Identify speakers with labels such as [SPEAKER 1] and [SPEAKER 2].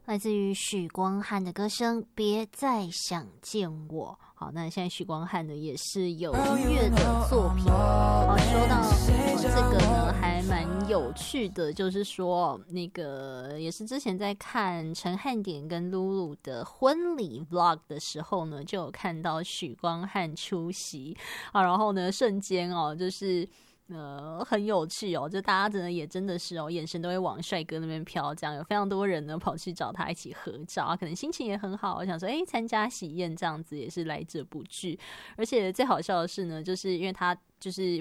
[SPEAKER 1] 来自于许光汉的歌声《别再想见我》。好，那现在许光汉呢也是有音乐的作品。好，说到这个呢还蛮有趣的，就是说那个也是之前在看陈汉典跟露露的婚礼 vlog 的时候呢，就有看到许光汉出席啊，然后呢瞬间就是很有趣哦，就大家真的也真的是眼神都会往帅哥那边飘，这样有非常多人呢跑去找他一起合照，可能心情也很好，我想说参加喜宴这样子也是来者不拒。而且最好笑的是呢，就是因为他就是